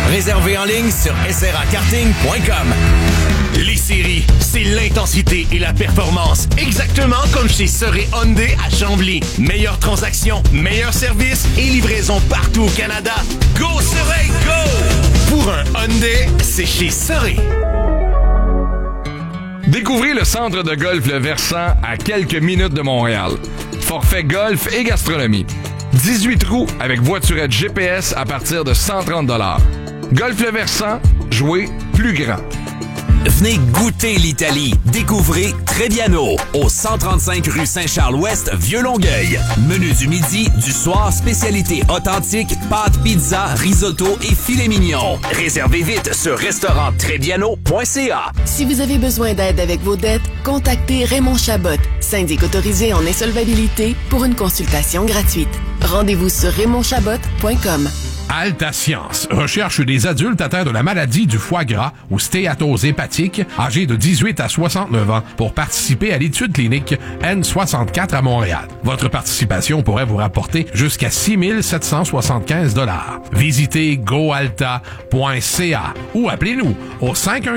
Réservez en ligne sur srakarting.com. Les séries, c'est l'intensité et la performance. Exactement comme chez Soré Hyundai à Chambly. Meilleure transaction, meilleur service et livraison partout au Canada. Go Soré, go! Pour un Hyundai, c'est chez Soré. Découvrez le centre de golf Le Versant à quelques minutes de Montréal. Forfait golf et gastronomie. 18 trous avec voiturette GPS à partir de 130 $. Golf Le Versant, jouez plus grand. Venez goûter l'Italie. Découvrez Trebbiano au 135 rue Saint-Charles-Ouest, Vieux-Longueuil. Menu du midi, du soir, spécialité authentique, pâtes, pizza, risotto et filet mignon. Réservez vite sur restauranttrebbiano.ca. Si vous avez besoin d'aide avec vos dettes, contactez Raymond Chabot, syndic autorisé en insolvabilité, pour une consultation gratuite. Rendez-vous sur raymondchabot.com. Alta Science recherche des adultes atteints de la maladie du foie gras ou stéatose hépatique, âgés de 18 à 69 ans, pour participer à l'étude clinique N64 à Montréal. Votre participation pourrait vous rapporter jusqu'à 6 775 $. Visitez goalta.ca ou appelez-nous au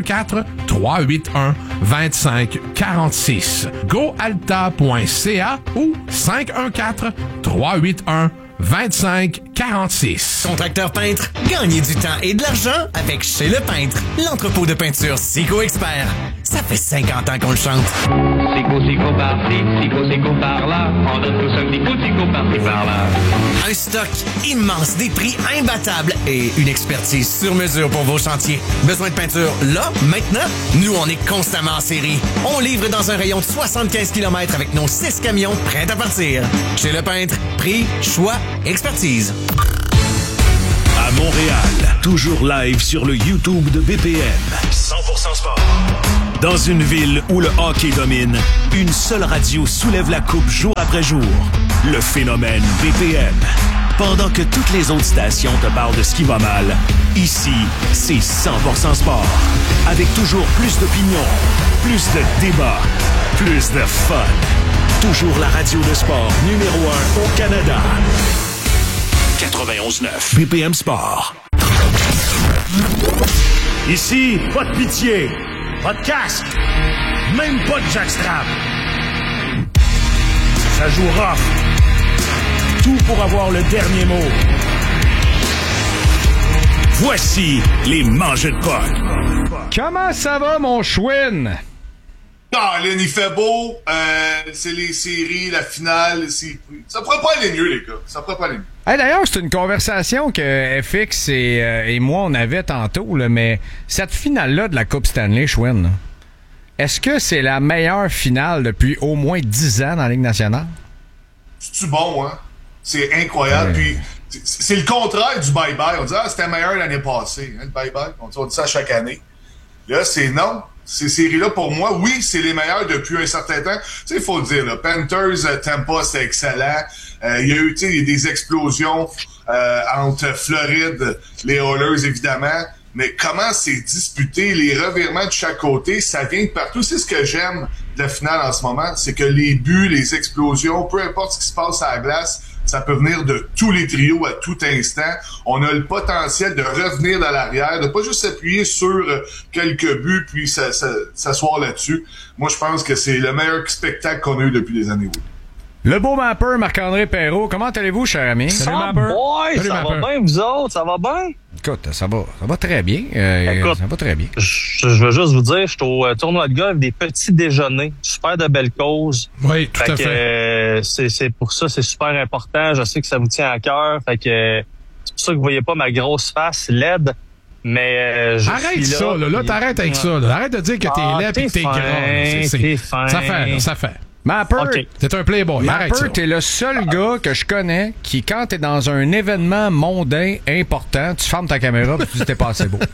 514-381-2546. goalta.ca ou 514-381-2546. Contracteur peintre, gagnez du temps et de l'argent avec Chez Le Peintre, l'entrepôt de peinture Sico Expert. Ça fait 50 ans qu'on le chante. Sico par-ci, Sico par-là. On donne tous un petit coup de Sico par-ci par-là. Un stock immense, des prix imbattables et une expertise sur mesure pour vos chantiers. Besoin de peinture là, maintenant? Nous, on est constamment en série. On livre dans un rayon de 75 km avec nos 6 camions prêts à partir. Chez Le Peintre, prix, choix, expertise. À Montréal, toujours live sur le YouTube de BPM. 100% sport. Dans une ville où le hockey domine, une seule radio soulève la coupe jour après jour. Le phénomène BPM. Pendant que toutes les autres stations te parlent de ce qui va mal, ici, c'est 100% sport. Avec toujours plus d'opinions, plus de débats, plus de fun. Toujours la radio de sport numéro 1 au Canada. 91.9 BPM Sport. Ici, pas de pitié, pas de casque, même pas de jackstrap. Ça joue rough. Tout pour avoir le dernier mot. Voici les mangeux de potes. Comment ça va, mon chouine? Ah, Lynn, il fait beau. C'est les séries, la finale. Ça pourrait pas aller mieux, les gars. Ça pourrait pas aller mieux. Hey, d'ailleurs, c'est une conversation que FX et moi, on avait tantôt, là, mais cette finale-là de la Coupe Stanley, Chouine, est-ce que c'est la meilleure finale depuis au moins 10 ans dans la Ligue nationale? C'est-tu bon, hein? C'est incroyable. Puis, c'est le contraire du bye-bye. On dit, c'était meilleur l'année passée. Hein, le bye-bye. On dit ça chaque année. Là, c'est non. Ces séries-là, pour moi, oui, c'est les meilleures depuis un certain temps. Tu sais, il faut le dire, là, Panthers, Tampa, c'est excellent. Il y a eu, tu sais, des explosions entre Floride, les Oilers, évidemment. Mais comment c'est disputé, les revirements de chaque côté, ça vient de partout. C'est ce que j'aime de la finale en ce moment, c'est que les buts, les explosions, peu importe ce qui se passe à la glace, ça peut venir de tous les trios à tout instant. On a le potentiel de revenir dans l'arrière, de pas juste s'appuyer sur quelques buts puis s'asseoir là-dessus. Moi, je pense que c'est le meilleur spectacle qu'on a eu depuis des années. Oui. Le beau mapper Marc-André Perrault, comment allez-vous, cher ami? Salut, Mapper. Salut, ça va bien, vous autres? Ça va bien? Écoute, ça va très bien. Écoute, ça va très bien. Je veux juste vous dire, je suis au tournoi de golf des petits déjeuners. Super de belles causes. Oui, tout à fait. C'est pour ça, c'est super important. Je sais que ça vous tient à cœur. Fait que c'est pour ça que vous voyez pas ma grosse face laide. Mais arrête ça, là. T'arrêtes avec ça. Là. Arrête de dire que t'es laid et que t'es grand. T'es fin. Ça fait. Mapper, okay. C'est un playboy. Mapper, t'es le seul gars que je connais qui, quand t'es dans un événement mondain important, tu fermes ta caméra et tu dis t'es pas assez beau.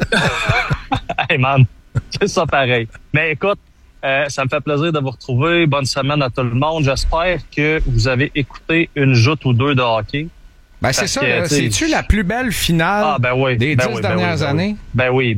Hey man, c'est ça pareil. Mais écoute, ça me fait plaisir de vous retrouver. Bonne semaine à tout le monde. J'espère que vous avez écouté une joute ou deux de hockey. Ben c'est ça, là, c'est-tu la plus belle finale des 10 dernières années? Ben oui.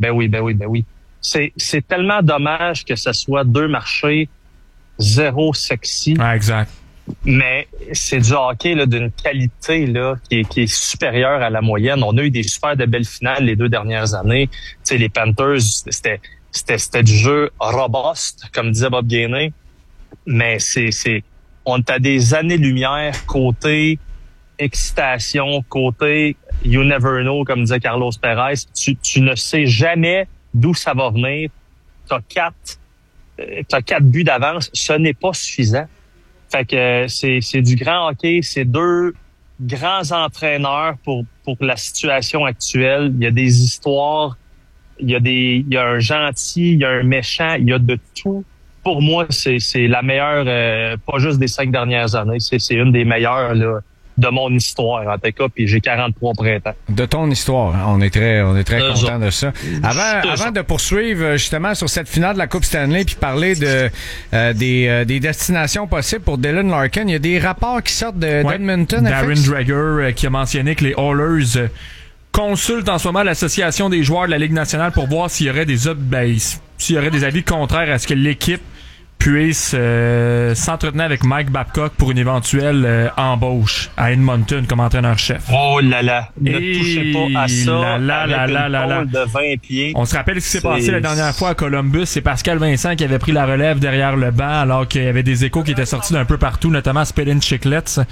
C'est tellement dommage que ce soit deux marchés zéro sexy. Ah, exact. Mais c'est du hockey là, d'une qualité là, qui est supérieure à la moyenne. On a eu des super de belles finales les 2 dernières années. Tu sais, les Panthers, c'était du jeu robuste, comme disait Bob Gainey. Mais on est à des années-lumière côté excitation, côté you never know, comme disait Carlos Perez. Tu ne sais jamais d'où ça va venir. T'as 4 buts d'avance. Ce n'est pas suffisant. Fait que c'est du grand hockey. C'est 2 grands entraîneurs pour la situation actuelle. Il y a des histoires. Il y a un gentil, il y a un méchant, il y a de tout. Pour moi, c'est la meilleure, pas juste des 5 dernières années. C'est une des meilleures là, de mon histoire, en tout cas, puis j'ai 43 printemps. De ton histoire, hein? On est très content de ça. Avant de poursuivre justement sur cette finale de la Coupe Stanley puis parler des destinations possibles pour Dylan Larkin, il y a des rapports qui sortent d'Edmonton. Darren Dreger qui a mentionné que les Oilers consultent en ce moment l'association des joueurs de la Ligue nationale pour voir s'il y aurait des avis contraires à ce que l'équipe puisse s'entretenir avec Mike Babcock pour une éventuelle embauche à Edmonton comme entraîneur-chef. Oh là là, ne touchez pas à ça avec une pôle de 20 pieds. On se rappelle ce qui s'est passé la dernière fois à Columbus. C'est Pascal Vincent qui avait pris la relève derrière le banc alors qu'il y avait des échos qui étaient sortis d'un peu partout, notamment Spedin Chiclets.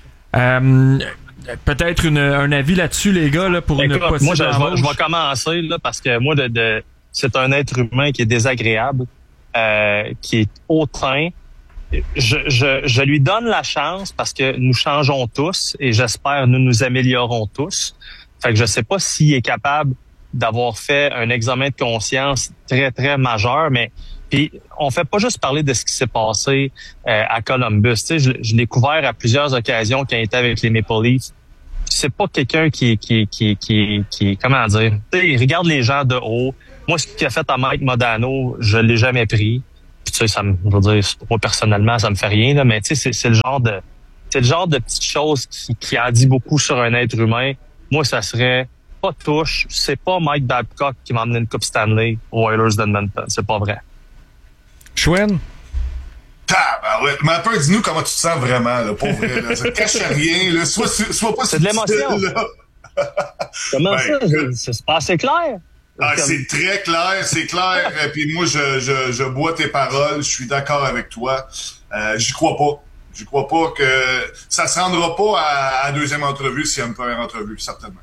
Peut-être un avis là-dessus, les gars, là, pour une possible moi, je vais commencer là, parce que moi, c'est un être humain qui est désagréable. Qui est hautain. Je lui donne la chance parce que nous changeons tous et j'espère nous améliorons tous. Fait que je sais pas s'il est capable d'avoir fait un examen de conscience très, très majeur, mais puis on fait pas juste parler de ce qui s'est passé à Columbus. Tu sais, je l'ai couvert à plusieurs occasions quand il était avec les Maple Leafs. C'est pas quelqu'un qui comment dire, tu sais, il regarde les gens de haut. Moi, ce qu'il a fait à Mike Modano, je l'ai jamais pris. Puis tu sais, je veux dire, moi personnellement, ça me fait rien là, mais tu sais, c'est le genre de petites choses qui en dit beaucoup sur un être humain. Moi, ça serait pas touche. C'est pas Mike Babcock qui m'a emmené une Coupe Stanley aux Oilers d'Edmonton. C'est pas vrai. Schwinn? Ouais. Mais un peu, dis-nous comment tu te sens vraiment, là, pour vrai. Là. Ça te cache rien, là. Sois pas c'est de l'émotion. Comment ça? C'est pas assez clair? C'est très clair, c'est clair. Puis moi, je bois tes paroles. Je suis d'accord avec toi. J'y crois pas. Je crois pas que ça se rendra pas à la deuxième entrevue s'il y a une première entrevue, certainement.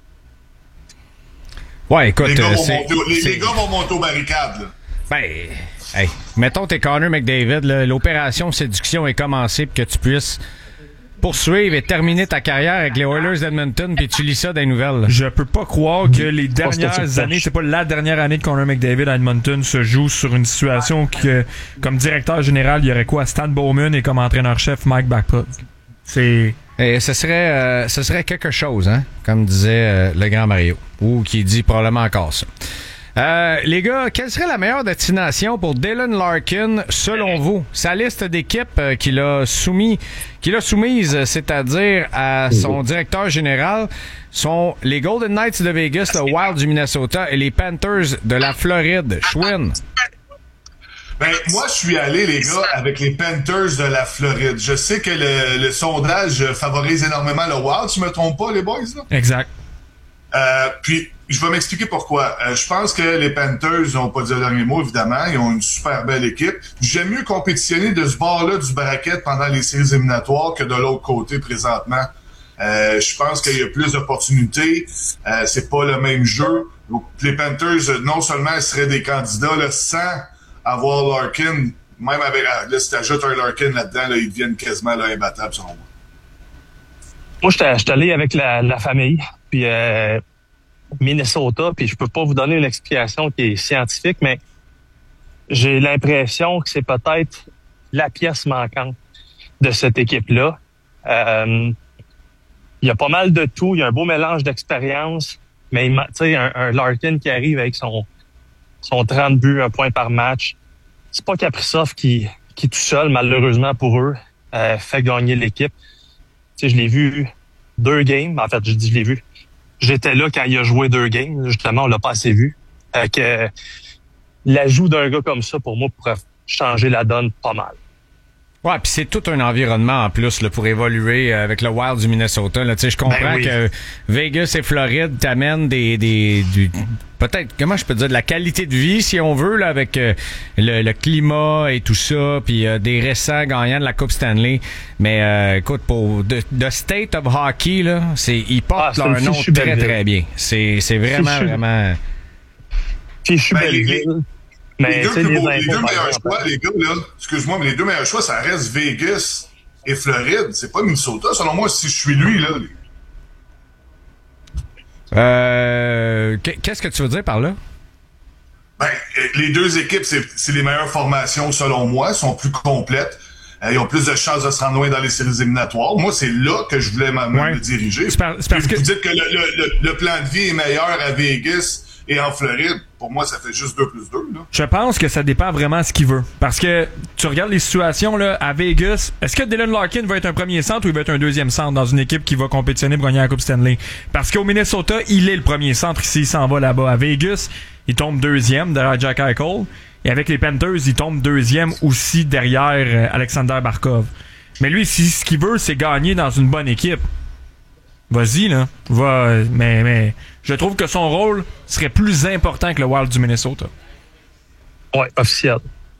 Ouais, écoute, les gars vont monter aux barricades, là. Ben, hey, mettons t'es Connor McDavid, là, l'opération séduction est commencée pour que tu puisses poursuivre et terminer ta carrière avec les Oilers d'Edmonton, puis tu lis ça dans les nouvelles. Je peux pas croire que les dernières années, c'est pas la dernière année de Connor McDavid à Edmonton se joue sur une situation que, comme directeur général, il y aurait quoi? Stan Bowman et comme entraîneur-chef, Mike Babcock. Et ce serait quelque chose, hein, comme disait le grand Mario, ou qui dit probablement encore ça. Les gars, quelle serait la meilleure destination pour Dylan Larkin, selon vous? Sa liste d'équipes qu'il a soumise, c'est-à-dire à son directeur général, sont les Golden Knights de Vegas, le Wild du Minnesota et les Panthers de la Floride. Schwinn? Ben, moi, je suis allé, les gars, avec les Panthers de la Floride. Je sais que le sondage favorise énormément le Wild, tu me trompes pas, les boys, là? Exact. Puis, je vais m'expliquer pourquoi. Je pense que les Panthers n'ont pas dit le dernier mot, évidemment. Ils ont une super belle équipe. J'aime mieux compétitionner de ce bord-là du bracket pendant les séries éliminatoires que de l'autre côté présentement. Je pense qu'il y a plus d'opportunités. C'est pas le même jeu. Donc, les Panthers, non seulement seraient des candidats là, sans avoir Larkin, même avec... Là, si tu ajoutes un Larkin là-dedans, là, ils deviennent quasiment là, imbattables, selon moi. Moi, j'étais allé avec la famille, puis Minnesota, puis je peux pas vous donner une explication qui est scientifique, mais j'ai l'impression que c'est peut-être la pièce manquante de cette équipe-là. Il y a pas mal de tout, il y a un beau mélange d'expérience, mais tu sais, un Larkin qui arrive avec son 30 buts, 1 point par match, c'est pas Kaprizov qui tout seul, malheureusement pour eux, fait gagner l'équipe. Tu sais, je l'ai vu 2 games. En fait, je l'ai vu. J'étais là quand il a joué 2 games. Justement, on l'a pas assez vu. Que l'ajout d'un gars comme ça, pour moi, pourrait changer la donne pas mal. Ouais, puis c'est tout un environnement en plus là, pour évoluer avec le Wild du Minnesota. Là, je comprends que Vegas et Floride t'amènent peut-être, comment je peux dire, de la qualité de vie, si on veut, là, avec le climat et tout ça, puis des récents gagnants de la Coupe Stanley. Mais écoute, pour The State of Hockey, là, ils portent leur nom très, très bien. C'est vraiment, vraiment... Puis je suis Belleville. Les deux meilleurs choix, les gars, là, excuse-moi, mais les deux meilleurs choix, ça reste Vegas et Floride. C'est pas Minnesota, selon moi, si je suis lui, là. Qu'est-ce que tu veux dire par là? Ben, les deux équipes, c'est les meilleures formations, selon moi, sont plus complètes. Ils ont plus de chances de se rendre loin dans les séries éliminatoires. Moi, c'est là que je voulais me diriger. C'est parce que... Vous dites que le plan de vie est meilleur à Vegas et en Floride. Pour moi, ça fait juste 2 + 2. Là. Je pense que ça dépend vraiment de ce qu'il veut. Parce que tu regardes les situations là, à Vegas, est-ce que Dylan Larkin va être un premier centre ou il va être un deuxième centre dans une équipe qui va compétitionner pour gagner la Coupe Stanley? Parce qu'au Minnesota, il est le premier centre ici, il s'en va là-bas. À Vegas, il tombe deuxième derrière Jack Eichel. Et avec les Panthers, il tombe deuxième aussi derrière Alexander Barkov. Mais lui, si ce qu'il veut, c'est gagner dans une bonne équipe. Vas-y, là. Mais je trouve que son rôle serait plus important que le Wild du Minnesota. Ouais, officiel.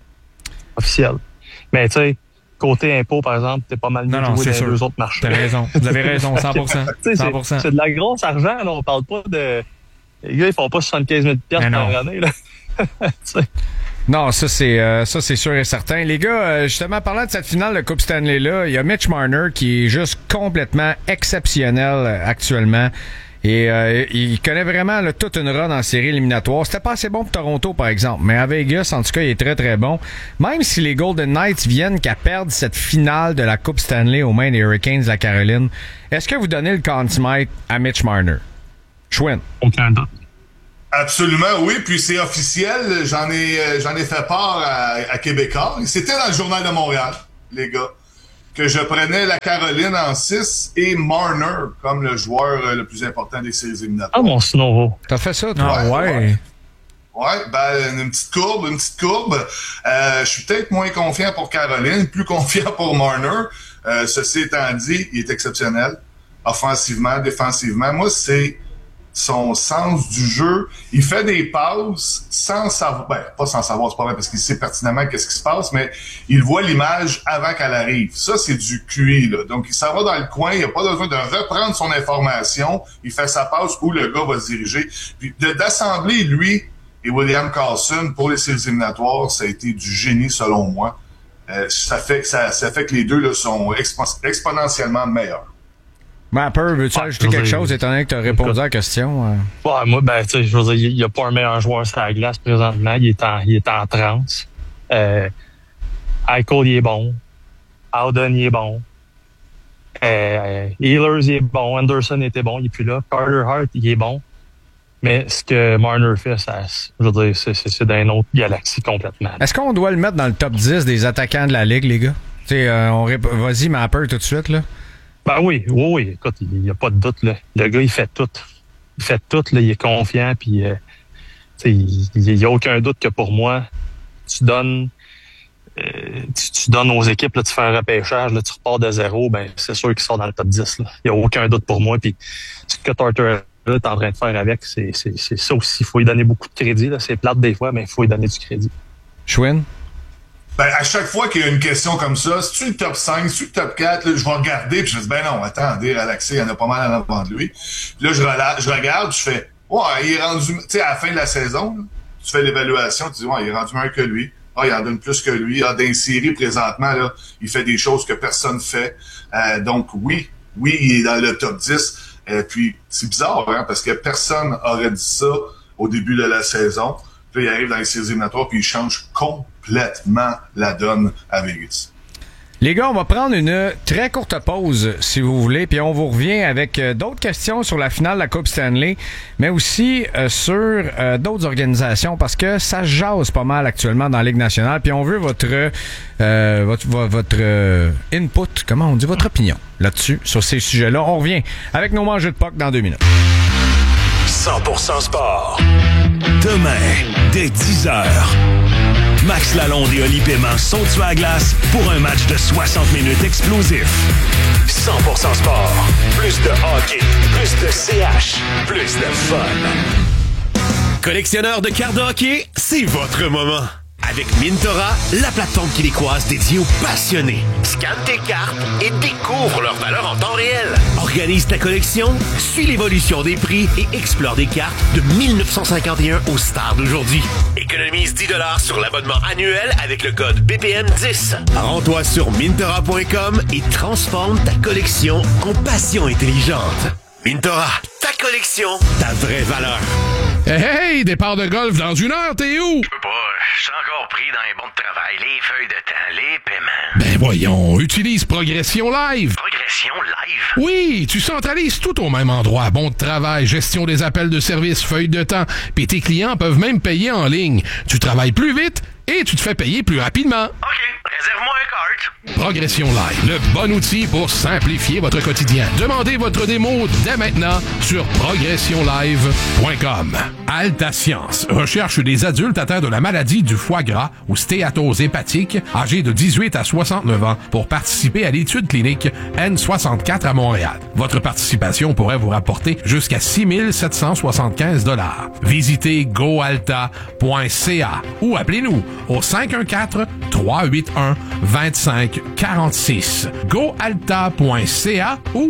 Mais tu sais, côté impôt, par exemple, t'es pas mal mieux joué dans les deux autres marchés. T'as raison. Vous avez raison, 100%. 100%. C'est de la grosse argent, là. On parle pas de... Les gars, ils font pas 75 000 $ par année, là. Non, ça c'est sûr et certain. Les gars, justement, parlant de cette finale de Coupe Stanley-là, il y a Mitch Marner qui est juste complètement exceptionnel actuellement. Et il connaît vraiment là, toute une run en série éliminatoire. C'était pas assez bon pour Toronto, par exemple. Mais à Vegas, en tout cas, il est très, très bon. Même si les Golden Knights viennent qu'à perdre cette finale de la Coupe Stanley aux mains des Hurricanes de la Caroline, est-ce que vous donnez le Conn Smythe à Mitch Marner? Schwinn? Aucun doute. Absolument, oui. Puis c'est officiel. J'en ai fait part à Québécois. C'était dans le Journal de Montréal, les gars, que je prenais la Caroline en 6 et Marner comme le joueur le plus important des séries éliminatoires. Ah, mon Snovo. T'as fait ça, toi? Ouais. Ouais, ben, une petite courbe. Je suis peut-être moins confiant pour Caroline, plus confiant pour Marner. Ceci étant dit, il est exceptionnel. Offensivement, défensivement. Moi, c'est son sens du jeu. Il fait des passes sans savoir, pas sans savoir, c'est pas vrai, parce qu'il sait pertinemment qu'est-ce qui se passe, mais il voit l'image avant qu'elle arrive. Ça, c'est du QI, là. Donc, il s'en va dans le coin, il a pas besoin de reprendre son information, il fait sa passe où le gars va se diriger. Puis, d'assembler, lui et William Karlsson pour les séries éliminatoires, ça a été du génie, selon moi. Ça fait que les deux, là, sont exponentiellement meilleurs. Mapper, veux-tu ajouter quelque chose, étant donné que tu as répondu à la question? Ouais, moi, tu sais, je veux dire, il n'y a pas un meilleur joueur sur la glace présentement. Il est en transe. Eichel, il est bon. Howden, il est bon. Ehlers, il est bon. Anderson était bon, il est plus là. Carter Hart, il est bon. Mais ce que Marner fait, je veux dire, c'est dans une autre galaxie complètement. Est-ce qu'on doit le mettre dans le top 10 des attaquants de la Ligue, les gars? Vas-y, Mapper, tout de suite, là. Ben oui. Écoute, il n'y a pas de doute, là. Le gars, il fait tout. Là. Il est confiant, puis il n'y a aucun doute que pour moi, tu donnes aux équipes, là, tu fais un repêchage, là, tu repars de zéro, ben c'est sûr qu'il sort dans le top 10. Il n'y a aucun doute pour moi. Puis ce que Tortorella est en train de faire avec, c'est ça aussi. Il faut lui donner beaucoup de crédit. Là. C'est plate des fois, mais il faut lui donner du crédit. Schwinn? Ben, à chaque fois qu'il y a une question comme ça, si tu le top 5, si tu le top 4, là, je vais regarder, puis je me dis, ben non, attendez, relaxez, il y en a pas mal en avant de lui. Puis là, je regarde, je fais, ouais, il est rendu, tu sais, à la fin de la saison, là, tu fais l'évaluation, tu dis, ouais, il est rendu meilleur que lui. Ah, il en donne plus que lui. Ah, dans les séries, présentement, là, il fait des choses que personne fait. Donc, oui, il est dans le top 10. Puis, c'est bizarre, hein, parce que personne aurait dit ça au début de la saison. Puis là, il arrive dans les séries éliminatoires, puis il change complètement la donne à Vegas. Les gars, on va prendre une très courte pause, si vous voulez, puis on vous revient avec d'autres questions sur la finale de la Coupe Stanley, mais aussi sur d'autres organisations, parce que ça jase pas mal actuellement dans la Ligue nationale, puis on veut votre input, comment on dit, votre opinion là-dessus, sur ces sujets-là. On revient avec nos mangeux de POC dans 2 minutes. 100% sport. Demain, dès 10h. Max Lalonde et Oli Paiement sont sur la glace pour un match de 60 minutes explosif. 100% sport. Plus de hockey. Plus de CH. Plus de fun. Collectionneur de cartes de hockey, c'est votre moment. Avec Mintora, la plateforme québécoise dédiée aux passionnés. Scanne tes cartes et découvre leur valeur en temps réel. Organise ta collection, suis l'évolution des prix et explore des cartes de 1951 aux stars d'aujourd'hui. Économise 10 $ sur l'abonnement annuel avec le code BPM10. Rends-toi sur Mintora.com et transforme ta collection en passion intelligente. Mintora, ta collection, ta vraie valeur. Hey, départ de golf dans 1 heure, t'es où? Je peux pas, je suis encore pris dans les bons de travail, les feuilles de temps, les paiements. Ben voyons, utilise Progression Live. Progression Live? Oui, tu centralises tout au même endroit. Bon de travail, gestion des appels de service, feuilles de temps, puis tes clients peuvent même payer en ligne. Tu travailles plus vite et tu te fais payer plus rapidement. OK, réserve-moi un cart. Progression Live, le bon outil pour simplifier votre quotidien. Demandez votre démo dès maintenant sur progressionlive.com. Alta Science recherche des adultes atteints de la maladie du foie gras ou stéatose hépatique, âgés de 18 à 69 ans, pour participer à l'étude clinique N64 à Montréal. Votre participation pourrait vous rapporter jusqu'à 6 775 $. Visitez goalta.ca ou appelez-nous au 514-381-2546. goalta.ca ou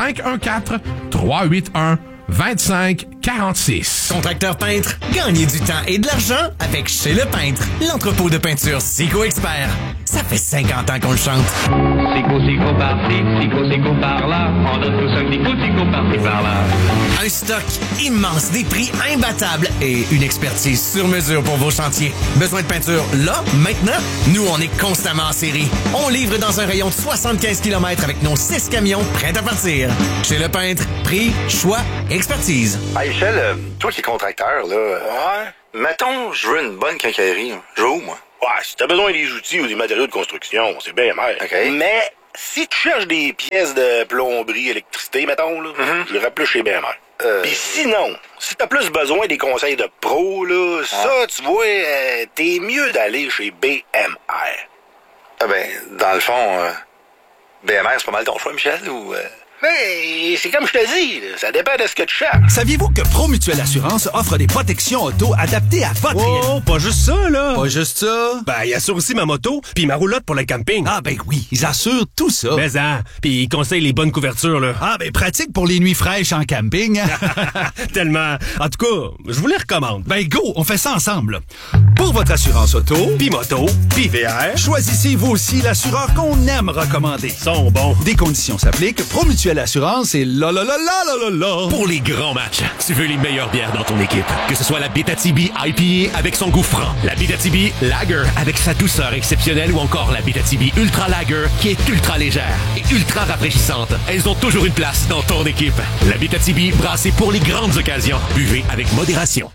514-381-2546. Contracteur peintre, gagnez du temps et de l'argent avec Chez Le Peintre, l'entrepôt de peinture Sico Expert. Ça fait 50 ans qu'on le chante. Sico par-ci, Sico par-là. On donne tous un petit coup, Sico par-ci, par-là. Un stock immense, des prix imbattables et une expertise sur mesure pour vos chantiers. Besoin de peinture là, maintenant? Nous, on est constamment en série. On livre dans un rayon de 75 km avec nos 6 camions prêts à partir. Chez Le Peintre, prix, choix, expertise. Hey Michel, toi qui es contracteur, là, ouais. Mettons, je veux une bonne quincaillerie. Je vais où, moi? Ouais, si t'as besoin des outils ou des matériaux de construction, c'est bien mal. OK. Mais si tu cherches des pièces de plomberie, électricité, mettons, là, je irais plus chez BMR. Puis sinon, si t'as plus besoin des conseils de pro, là, ça, tu vois, t'es mieux d'aller chez BMR. Ah ben, dans le fond, BMR, c'est pas mal ton choix, Michel, ou... Mais c'est comme je te dis, là, ça dépend de ce que tu cherches. Saviez-vous que Promutuelle Assurance offre des protections auto adaptées à votre... Oh, pas juste ça, là. Pas juste ça. Ben, ils assurent aussi ma moto puis ma roulotte pour le camping. Ah ben oui, ils assurent tout ça. Mais puis ils conseillent les bonnes couvertures, là. Ah ben pratique pour les nuits fraîches en camping. Tellement. En tout cas, je vous les recommande. Ben go, on fait ça ensemble. Pour votre assurance auto, puis moto, puis VR, choisissez vous aussi l'assureur qu'on aime recommander. Ils sont bons. Des conditions s'appliquent. Promutuelle Assurance et la. Pour les grands matchs, tu veux les meilleures bières dans ton équipe. Que ce soit la Bétatibi IPA avec son goût franc, la Bétatibi Lager avec sa douceur exceptionnelle ou encore la Bétatibi Ultra Lager qui est ultra légère et ultra rafraîchissante. Elles ont toujours une place dans ton équipe. La Bétatibi, brassée pour les grandes occasions. Buvez avec modération.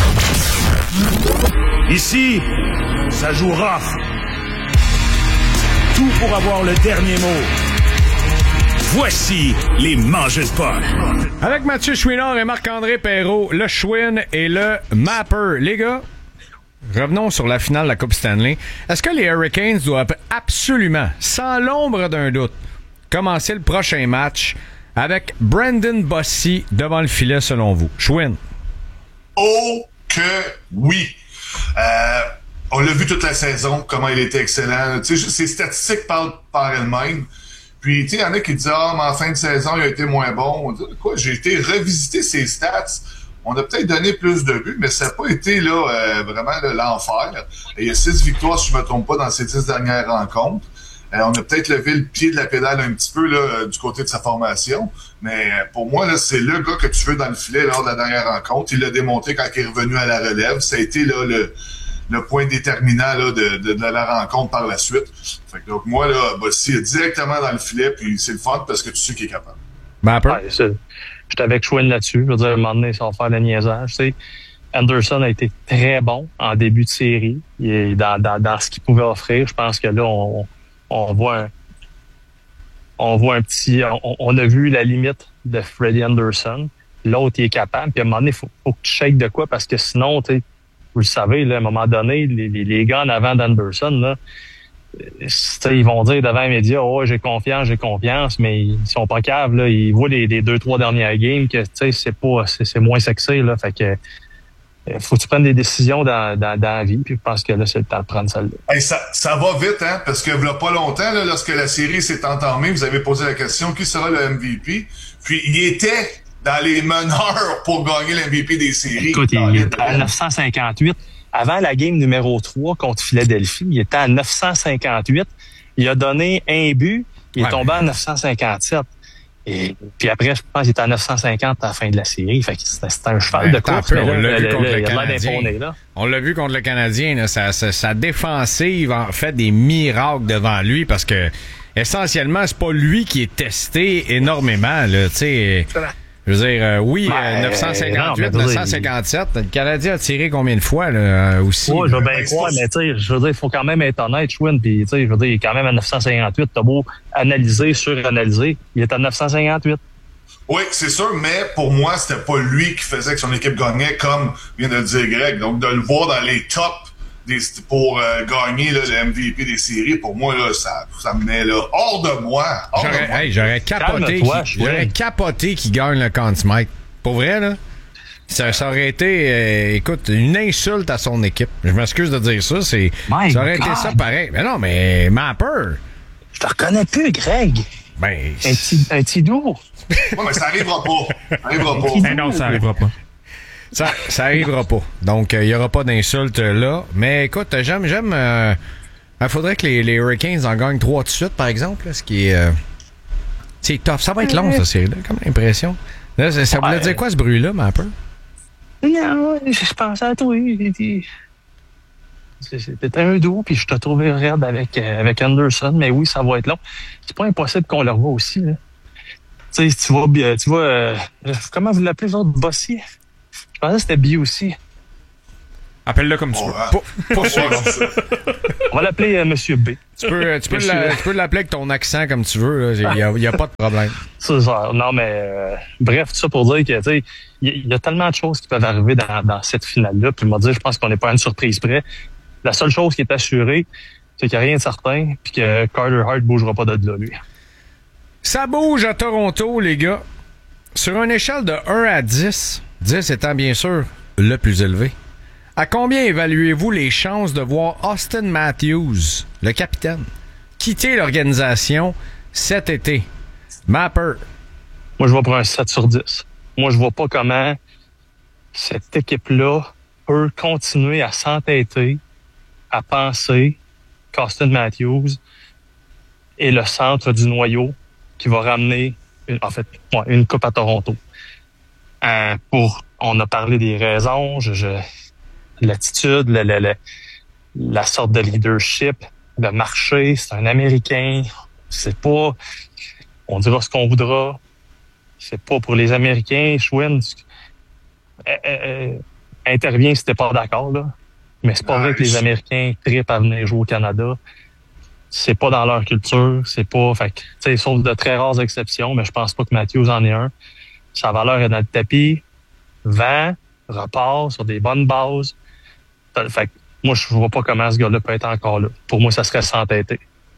Ici, ça joue rough. Tout pour avoir le dernier mot. Voici les mangeurs de potes. Avec Mathieu Chouinard et Marc-André Perrault, le Chouin et le Mapper. Les gars, revenons sur la finale de la Coupe Stanley. Est-ce que les Hurricanes doivent absolument, sans l'ombre d'un doute, commencer le prochain match avec Brendan Bossy devant le filet, selon vous? Chouin. Oh que oui! On l'a vu toute la saison, comment il était excellent. Tu sais, ses statistiques parlent par elles-mêmes. Puis, tu sais, il y en a qui disent « Ah, mais en fin de saison, il a été moins bon. » On dit « Quoi? J'ai été revisiter ses stats. On a peut-être donné plus de buts, mais ça n'a pas été là vraiment l'enfer. Et il y a 6 victoires, si je me trompe pas, dans ces 10 dernières rencontres. On a peut-être levé le pied de la pédale un petit peu là du côté de sa formation. Mais pour moi, là, c'est le gars que tu veux dans le filet lors de la dernière rencontre. Il l'a démontré quand il est revenu à la relève. Ça a été là le point déterminant là, de la rencontre par la suite. Fait que, donc moi, là, Bossy est directement dans le filet, puis c'est le fun parce que tu sais qu'il est capable. Ouais, j'étais avec Chouin là-dessus. Je veux dire, à un moment donné, ça va faire le niaisage. Tu sais, Anderson a été très bon en début de série. Il est dans ce qu'il pouvait offrir. Je pense que là, on voit un petit... On a vu la limite de Freddie Anderson. L'autre, il est capable. Puis à un moment donné, il faut que tu shakes de quoi parce que sinon, tu sais, vous le savez, là, à un moment donné, les gars en avant d'Anderson, là, ils vont dire devant les médias, oh, j'ai confiance, mais ils sont pas caves, là. Ils voient les 2-3 dernières games que, c'est moins sexy, là. Fait que, faut que tu prennes des décisions dans la vie, puis je pense que là, c'est le temps de prendre celle-là. Hey, ça va vite, hein, parce que il y a pas longtemps, là, lorsque la série s'est entamée, vous avez posé la question, qui sera le MVP? Puis, il était dans les meneurs pour gagner le MVP des séries. Écoute, il était à 958. Avant la game numéro 3 contre Philadelphie, il était à 958. Il a donné un but, il est tombé à 957. Et puis après, je pense qu'il était à 950 à la fin de la série. Fait que c'était un cheval de course. On l'a vu contre le Canadien. On l'a vu contre le Canadien. Là, sa défensive en fait des miracles devant lui parce que essentiellement, c'est pas lui qui est testé énormément. Là, tu sais. Je veux dire, 958, 957. Le Canadien a tiré combien de fois, là, aussi? Oui, je veux bien croire, mais tu sais, je veux dire, il faut quand même être honnête, Schwinn, puis tu sais, je veux dire, il est quand même à 958. T'as beau analyser, suranalyser, il est à 958. Oui, c'est sûr, mais pour moi, c'était pas lui qui faisait que son équipe gagnait, comme vient de le dire Greg. Donc, de le voir dans les tops pour gagner là, le MVP des séries, pour moi, là, ça me met là, hors de moi. J'aurais capoté qu'il gagne le Conn Smythe. Pour vrai, là, ça aurait été, écoute, une insulte à son équipe. Je m'excuse de dire ça. Ça aurait été ça pareil. Mais non, mais Mapper. Je te reconnais plus, Greg. Ben, un petit doux. Ouais, mais ça arrivera pas. Ça arrivera pas. Non, ça arrivera pas. Ça arrivera pas. Donc, il y aura pas d'insultes là. Mais écoute, j'aime. Il faudrait que les Hurricanes en gagnent 3 de suite, par exemple. Là, ce qui est. C'est tough. Ça va être long, ça, série-là, comme l'impression. Là, ça voulait dire quoi, ce bruit-là, mais un peu? Non, je pensais à toi. C'était un doux, puis je te trouvais raide avec Anderson. Mais oui, ça va être long. C'est pas impossible qu'on le revoie aussi. Là. Tu sais, tu vois comment vous l'appelez, votre Bossier? Je pensais que c'était B aussi. Appelle-le comme tu veux. Pas sûr. On va l'appeler Monsieur B. Tu peux l'appeler avec ton accent comme tu veux. Il n'y a pas de problème. C'est ça. Non, mais bref, tout ça pour dire que tu sais, il y a tellement de choses qui peuvent arriver dans cette finale-là. Puis il m'a dit, je pense qu'on n'est pas à une surprise près. La seule chose qui est assurée, c'est qu'il n'y a rien de certain, puis que Carter Hart ne bougera pas de là, lui. Ça bouge à Toronto, les gars. Sur une échelle de 1 à 10, 10 étant bien sûr le plus élevé, à combien évaluez-vous les chances de voir Auston Matthews, le capitaine, quitter l'organisation cet été? Mapper. Moi, je vais pour un 7 sur 10. Moi, je vois pas comment cette équipe-là peut continuer à s'entêter, à penser qu'Auston Matthews est le centre du noyau qui va ramener une coupe à Toronto. On a parlé des raisons, l'attitude, la sorte de leadership, le marché, c'est un Américain, c'est pas, on dira ce qu'on voudra, c'est pas pour les Américains. Schwinn intervient si t'es pas d'accord, là. Mais c'est pas vrai que les Américains trippent à venir jouer au Canada. C'est pas dans leur culture, c'est pas, fait que, tu sais, sauf de très rares exceptions, mais je pense pas que Matthews en est un. Sa valeur est dans le tapis, vend, repart sur des bonnes bases. Fait que, moi, je vois pas comment ce gars-là peut être encore là. Pour moi, ça serait s'entêter.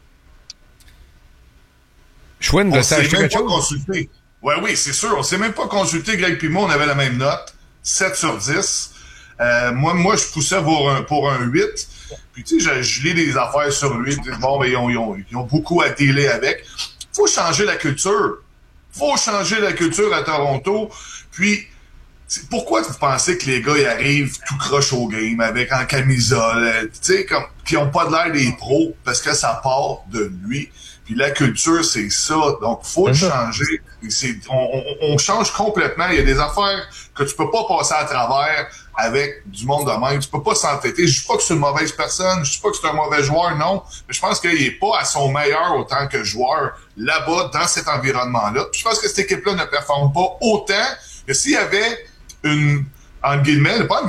Schwinn, on s'est même pas consulté. Oui, c'est sûr. On s'est même pas consulté. Greg puis moi, on avait la même note. 7 sur 10. Moi, je poussais pour un 8. Puis, tu sais, je lis des affaires sur lui. Bon, ben, ils ont beaucoup à dealer avec. Faut changer la culture. Faut changer la culture à Toronto. Puis, pourquoi vous pensez que les gars ils arrivent tout croche au game en camisole, tu sais, comme qui ont pas de l'air des pros parce que ça part de lui. Puis la culture, c'est ça. Donc, faut le changer. On change complètement. Il y a des affaires que tu peux pas passer à travers avec du monde de même. Tu peux pas s'entêter. Je dis pas que c'est une mauvaise personne. Je dis pas que c'est un mauvais joueur, non. Mais je pense qu'il est pas à son meilleur autant que joueur là-bas, dans cet environnement-là. Puis je pense que cette équipe-là ne performe pas autant que s'il y avait une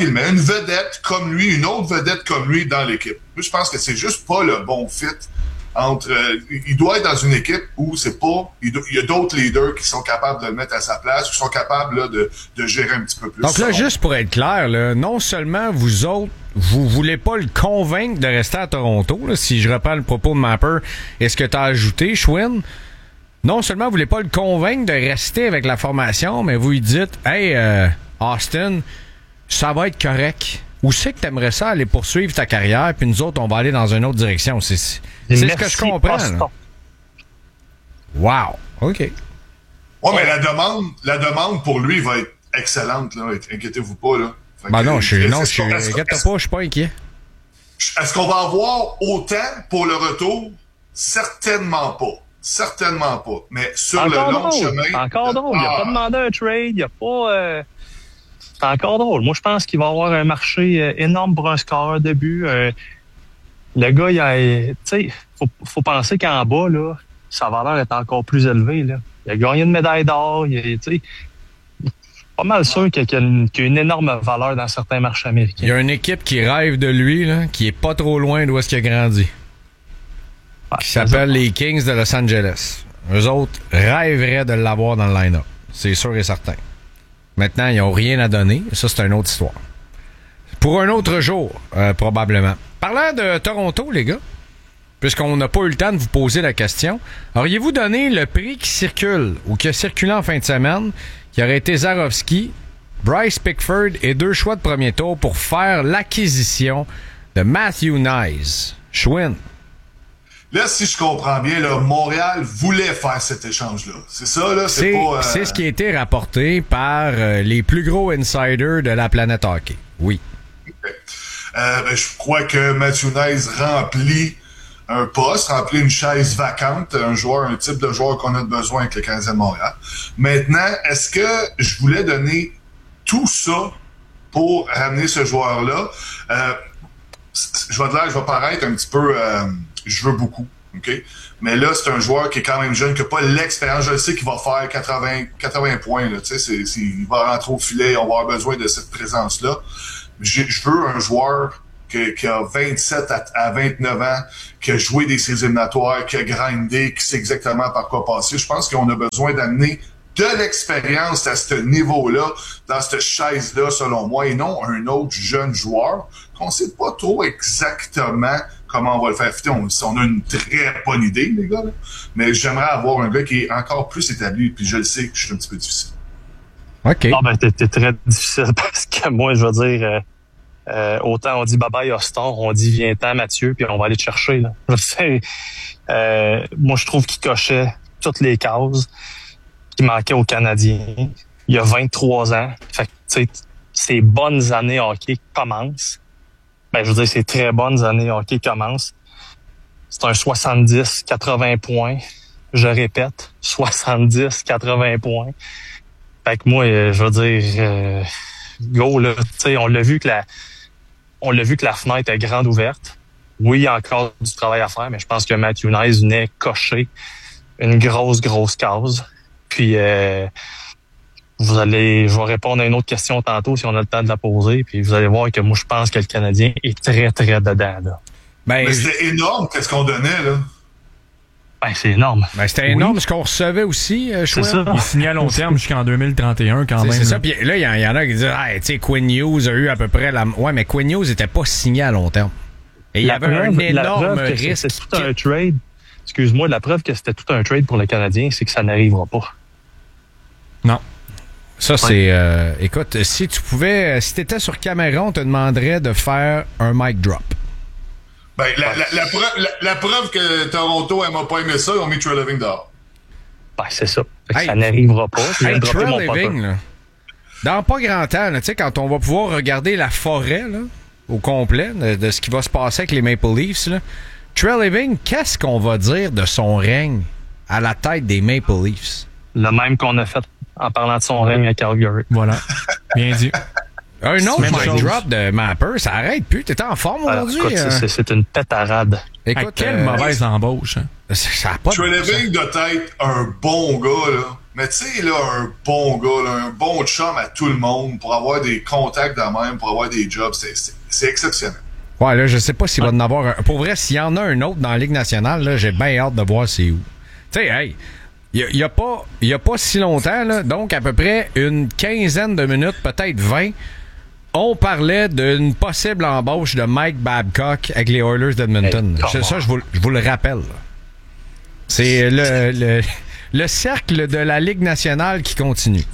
vedette comme lui, une autre vedette comme lui dans l'équipe. Je pense que c'est juste pas le bon fit il doit être dans une équipe où c'est pas, il y a d'autres leaders qui sont capables de le mettre à sa place, qui sont capables là, de gérer un petit peu plus. Donc là, juste pour être clair, là, non seulement vous autres, vous voulez pas le convaincre de rester à Toronto, là, si je reprends le propos de Mapper et ce que tu as ajouté, Schwinn, non seulement vous voulez pas le convaincre de rester avec la formation, mais vous lui dites, hey, Austin, ça va être correct. Où c'est que t'aimerais ça aller poursuivre ta carrière, puis nous autres, on va aller dans une autre direction. C'est ce que je comprends. Là. Wow. OK. Ouais, mais la demande pour lui va être excellente, là. Inquiétez-vous pas, là. Non, inquiète-toi pas, je suis pas inquiet. Est-ce qu'on va avoir autant pour le retour? Certainement pas. Certainement pas. Mais sur encore le long drôle. chemin... Encore drôle. Il n'a pas demandé un trade. Il n'y a pas... C'est encore drôle. Moi, je pense qu'il va y avoir un marché énorme pour un scoreur de but. Le gars, tu sais, faut penser qu'en bas, là, sa valeur est encore plus élevée, là. Il a gagné une médaille d'or. Tu sais, pas mal sûr qu'il y a une énorme valeur dans certains marchés américains. Il y a une équipe qui rêve de lui, là, qui est pas trop loin d'où est-ce qu'il a grandi. Qui s'appelle les Kings de Los Angeles. Eux autres rêveraient de l'avoir dans le line-up. C'est sûr et certain. Maintenant, ils n'ont rien à donner. Ça, c'est une autre histoire. Pour un autre jour, probablement. Parlant de Toronto, les gars, puisqu'on n'a pas eu le temps de vous poser la question, auriez-vous donné le prix qui circule ou qui a circulé en fin de semaine, qui aurait été Zarovski, Bryce Pickford et 2 choix de premier tour pour faire l'acquisition de Matthew Knies? Schwinn. Là, si je comprends bien, là, Montréal voulait faire cet échange-là. C'est ça, là? C'est ce qui a été rapporté par les plus gros insiders de la planète hockey. Oui. Okay. Je crois que Matthew Knies remplit un poste, remplit une chaise vacante, un type de joueur qu'on a besoin avec le Canadien de Montréal. Maintenant, est-ce que je voulais donner tout ça pour ramener ce joueur-là? Je vais paraître un petit peu... je veux beaucoup, OK? Mais là, c'est un joueur qui est quand même jeune, qui n'a pas l'expérience. Je sais qu'il va faire 80 points, là, tu sais, il va rentrer au filet, on va avoir besoin de cette présence-là. Je veux un joueur qui a 27 à 29 ans, qui a joué des séries éliminatoires, qui a grindé, qui sait exactement par quoi passer. Je pense qu'on a besoin d'amener de l'expérience à ce niveau-là, dans cette chaise-là, selon moi, et non un autre jeune joueur qu'on sait pas trop exactement comment on va le faire fitter. On a une très bonne idée, les gars, là. Mais j'aimerais avoir un gars qui est encore plus établi, puis je le sais que je suis un petit peu difficile. OK. Ah ben, t'es très difficile parce que moi, je veux dire, autant on dit bye-bye Austin, on dit viens-t'en Mathieu, puis on va aller te chercher, là. Je sais, moi, je trouve qu'il cochait toutes les cases qui manquaient aux Canadiens. Il y a 23 ans. Fait que, tu sais, ses bonnes années hockey commencent. Ben, je veux dire, ces très bonnes années hockey commencent. C'est un 70-80 points. Je répète, 70-80 points. Fait que moi, je veux dire, go, là, tu sais, on l'a vu que la fenêtre est grande ouverte. Oui, il y a encore du travail à faire, mais je pense que Matthew Knies venait cocher une grosse case. Puis, je vais répondre à une autre question tantôt si on a le temps de la poser. Puis vous allez voir que moi, je pense que le Canadien est très, très dedans, là. Mais c'était énorme, qu'est-ce qu'on donnait, là? Ben, c'est énorme. Ben, c'était énorme ce qu'on recevait aussi, C'est ça. Il signait à long terme jusqu'en 2031 quand même. C'est ça. Puis là, il y en a qui disent, tu sais, Quinn Hughes a eu à peu près la... Ouais, mais Quinn Hughes n'était pas signé à long terme. Et il y avait un énorme risque. C'était tout un trade. Excuse-moi, la preuve que c'était tout un trade pour le Canadien, c'est que ça n'arrivera pas. Non. Ça, c'est... écoute, si tu pouvais... Si t'étais sur caméra, on te demanderait de faire un mic drop. Ben, la preuve que Toronto n'a pas aimé ça, ils ont mis Trey Living dehors. Ben, c'est ça. Ça n'arrivera pas. Trey Living, là, dans pas grand temps, tu sais, quand on va pouvoir regarder la forêt, là, au complet, de ce qui va se passer avec les Maple Leafs, là, Trey Living, qu'est-ce qu'on va dire de son règne à la tête des Maple Leafs? Le même qu'on a fait en parlant de son règne à Calgary. Voilà. Bien dit. Un autre mic drop de Mapper, ça arrête plus. T'es en forme aujourd'hui? Écoute, c'est une pétarade. Écoute, quelle mauvaise embauche. Hein? Ça a pas Trey Living doit être un bon gars, là. Mais tu sais, là, un bon gars, là, un bon chum à tout le monde pour avoir des contacts de même, pour avoir des jobs, c'est exceptionnel. Ouais, là, je sais pas s'il va en avoir un. Pour vrai, s'il y en a un autre dans la Ligue nationale, là, j'ai bien hâte de voir c'est où. Tu sais, hey, il y a pas si longtemps, là, donc à peu près une quinzaine de minutes, peut-être 20, on parlait d'une possible embauche de Mike Babcock avec les Oilers d'Edmonton. Ça, je vous le rappelle. Là. C'est le cercle de la Ligue nationale qui continue.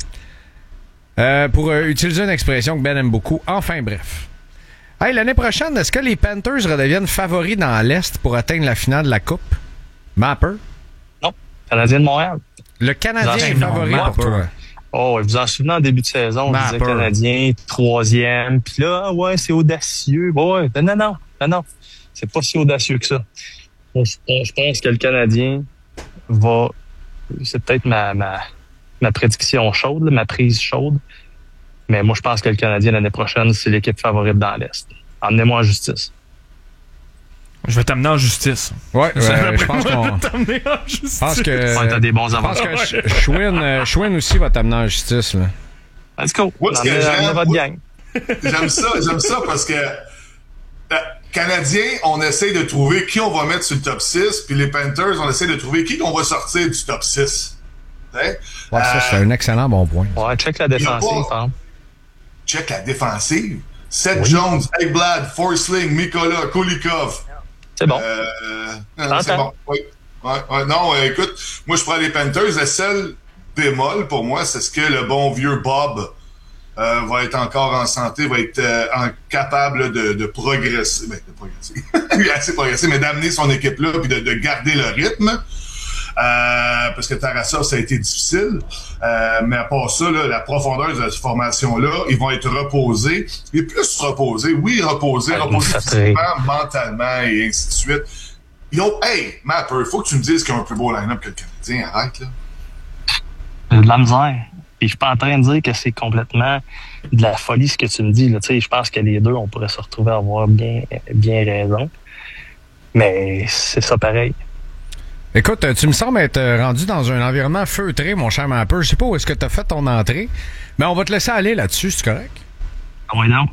Pour utiliser une expression que Ben aime beaucoup. Enfin, bref. Hey, l'année prochaine, est-ce que les Panthers redeviennent favoris dans l'Est pour atteindre la finale de la Coupe? Mapper? Non. Canadien de Montréal. Le Canadien est favori pour toi. Oh, vous en souvenez en début de saison, on disait Canadien, 3e. Puis là, ouais, c'est audacieux. Ouais, non. C'est pas si audacieux que ça. Je pense que le Canadien va... C'est peut-être ma prédiction chaude, ma prise chaude. Mais moi, je pense que le Canadien, l'année prochaine, c'est l'équipe favorite dans l'Est. Emmenez-moi en justice. Je vais t'amener en justice. Ouais, je pense qu'on... Je vais t'amener en justice. Je pense que... t'as des bons avocats. Je pense que Schwinn aussi va t'amener en justice, là. Let's go. J'aime votre gang. J'aime ça parce que Canadiens, on essaie de trouver qui on va mettre sur le top 6, puis les Panthers, on essaie de trouver qui qu'on va sortir du top 6. Ouais, ça, c'est un excellent bon point. Ouais, check la défensive, par exemple. Check la défensive. Seth Jones, Ekblad, Forsling, Mikola, Kulikov. C'est bon. C'est bon. Oui. Ouais. Non, écoute, moi, je prends les Panthers. Le seul bémol pour moi, c'est ce que le bon vieux Bob va être encore en santé, va être capable de progresser. Ben, de progresser. Il a assez progressé, mais d'amener son équipe-là puis de garder le rythme. Parce que Tarasov, ça a été difficile. Mais à part ça, là, la profondeur de cette formation-là, ils vont être reposés. Et plus reposés, reposés physiquement, mentalement et ainsi de suite. Hey, Mapper, il faut que tu me dises qu'ils ont un plus beau line-up que le Canadien. Arrête, là. De la misère. Et je suis pas en train de dire que c'est complètement de la folie ce que tu me dis. Là. Je pense que les deux, on pourrait se retrouver à avoir bien raison. Mais c'est ça pareil. Écoute, tu me sembles être rendu dans un environnement feutré, mon cher Mapper. Je sais pas où est-ce que tu as fait ton entrée, mais on va te laisser aller là-dessus, c'est correct? Ah oui, non.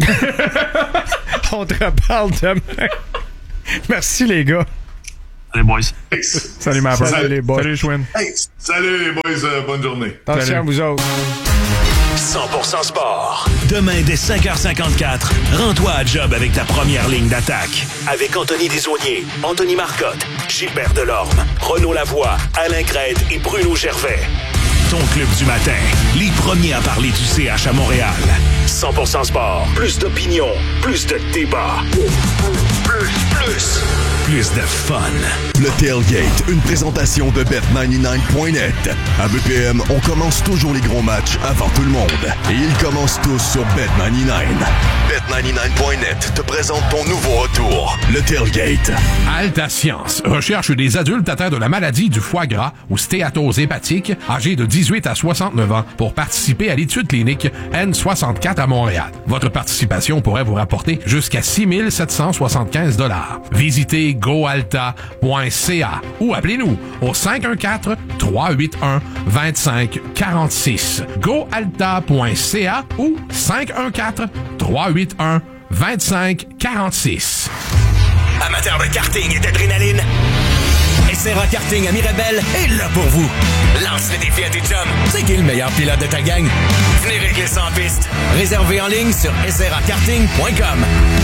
On te reparle demain. Merci, les gars. Salut, boys. Salut, Mapper. Salut, les boys. Salut, Schwinn. Hey, salut, les boys. Bonne journée. Attention à vous autres. 100% sport. Demain, dès 5h54, rends-toi à job avec ta première ligne d'attaque. Avec Anthony Desaulniers, Anthony Marcotte, Gilbert Delorme, Renaud Lavoie, Alain Crête et Bruno Gervais. Ton club du matin. Les premiers à parler du CH à Montréal. 100% sport. Plus d'opinion. Plus de débat. Plus de fun. Le Tailgate, une présentation de Bet99.net. À BPM, on commence toujours les gros matchs avant tout le monde. Et ils commencent tous sur Bet99. Bet99.net te présente ton nouveau retour, le Tailgate. Alta Science recherche des adultes atteints de la maladie du foie gras ou stéatose hépatique, âgés de 18 à 69 ans, pour participer à l'étude clinique N64 à Montréal. Votre participation pourrait vous rapporter jusqu'à 6 775 $. Visitez goalta.ca ou appelez-nous au 514-381-2546. goalta.ca ou 514-381-2546. Amateurs de karting et d'adrénaline, SRA Karting à Mirabel est là pour vous. Lance le défi à tes chums. C'est qui le meilleur pilote de ta gang? Venez régler ça en piste. Réservé en ligne sur srakarting.com.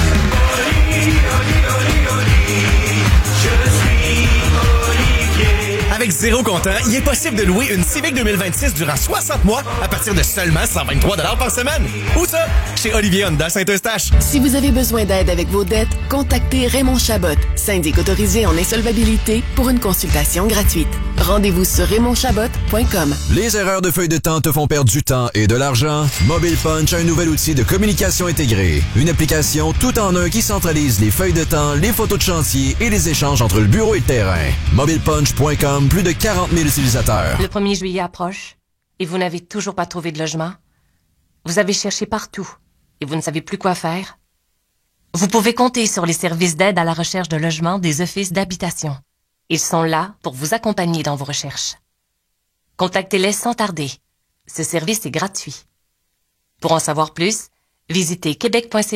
Avec zéro comptant, il est possible de louer une Civic 2026 durant 60 mois à partir de seulement 123 $ par semaine. Où ça? Chez Olivier Honda Saint-Eustache. Si vous avez besoin d'aide avec vos dettes, contactez Raymond Chabot, syndic autorisé en insolvabilité, pour une consultation gratuite. Rendez-vous sur raymondchabot.com. Les erreurs de feuille de temps te font perdre du temps et de l'argent? Mobile Punch a un nouvel outil de communication intégrée. Une application tout en un qui centralise les feuilles de temps, les photos de chantier et les échanges entre le bureau et le terrain. MobilePunch.com, plus de 40 000 utilisateurs. Le 1er juillet approche et vous n'avez toujours pas trouvé de logement? Vous avez cherché partout et vous ne savez plus quoi faire? Vous pouvez compter sur les services d'aide à la recherche de logement des offices d'habitation. Ils sont là pour vous accompagner dans vos recherches. Contactez-les sans tarder. Ce service est gratuit. Pour en savoir plus, visitez québec.ca/logement.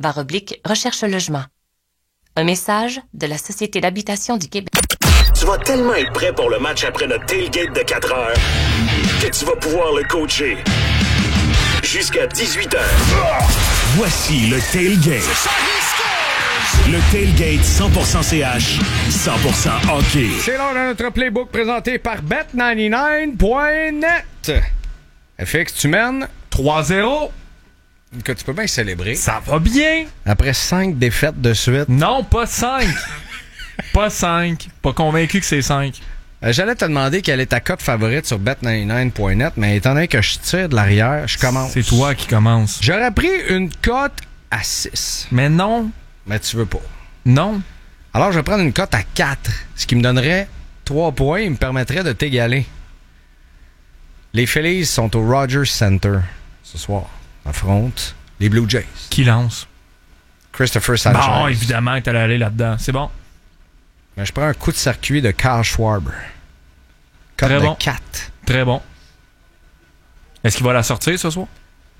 /recherche logement. Un message de la Société d'habitation du Québec. Tu vas tellement être prêt pour le match après notre tailgate de 4 heures que tu vas pouvoir le coacher jusqu'à 18h. Voici le tailgate. Le tailgate 100% CH, 100% hockey. C'est l'heure de notre playbook présenté par Bet99.net. FX, tu mènes 3-0. Que tu peux bien célébrer. Ça va bien. Après 5 défaites de suite. Non, pas 5. Pas 5. Pas convaincu que c'est 5. J'allais te demander quelle est ta cote favorite sur Bet99.net, mais étant donné que je tire de l'arrière, je commence. C'est toi qui commence. J'aurais pris une cote à 6. Mais non. Mais tu veux pas. Non. Alors, je vais prendre une cote à 4, ce qui me donnerait 3 points et me permettrait de t'égaler. Les Phillies sont au Rogers Center ce soir. Affrontent les Blue Jays. Qui lance? Christopher Sanchez. Bon, évidemment que t'allais aller là-dedans. C'est bon. Mais je prends un coup de circuit de Kyle Schwarber. Cote Très de bon. 4. Très bon. Est-ce qu'il va la sortir ce soir?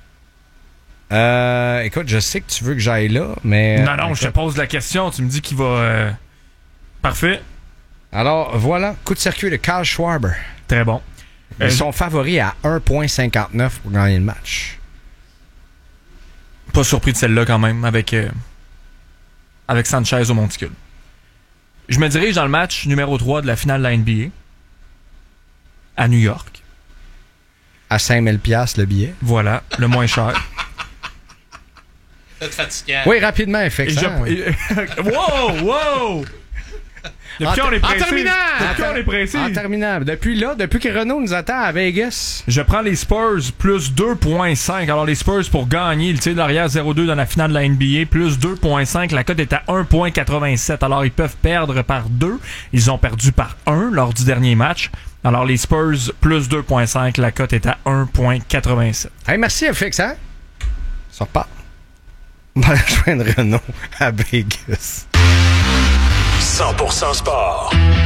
Écoute, je sais que tu veux que j'aille là, mais... Non, écoute, je te pose la question. Tu me dis qu'il va... Parfait. Alors, voilà. Coup de circuit de Kyle Schwarber. Très bon. Ils sont favoris à 1,59 pour gagner le match. Pas surpris de celle-là quand même, avec Sanchez au monticule. Je me dirige dans le match numéro 3 de la finale de la NBA. À New York. À 5000$ le billet. Voilà, le moins cher. C'est fatigant. Oui, rapidement, effectivement. Wow! Depuis qu'on est pressé. En terminant. Depuis que Renault nous attend à Vegas. Je prends les Spurs plus 2.5. Alors les Spurs pour gagner, le tir d'arrière 0-2 dans la finale de la NBA, plus 2.5. La cote est à 1.87. Alors ils peuvent perdre par 2. Ils ont perdu par 1 lors du dernier match. Alors les Spurs plus 2.5. La cote est à 1.87. Hey, merci FX, hein? Ça repart. On va rejoindre Renault à Vegas. 100% sport.